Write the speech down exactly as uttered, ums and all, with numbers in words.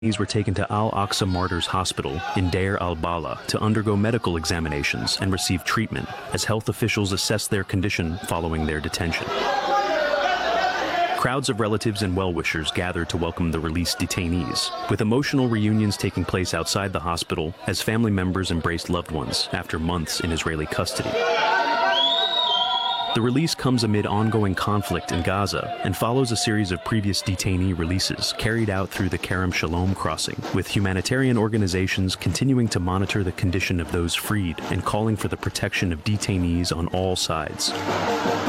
These were taken to Al-Aqsa Martyrs Hospital in Deir al-Bala to undergo medical examinations and receive treatment as health officials assessed their condition following their detention. Crowds of relatives and well-wishers gathered to welcome the released detainees, with emotional reunions taking place outside the hospital as family members embraced loved ones after months in Israeli custody. The release comes amid ongoing conflict in Gaza and follows a series of previous detainee releases carried out through the Kerem Shalom crossing, with humanitarian organizations continuing to monitor the condition of those freed and calling for the protection of detainees on all sides.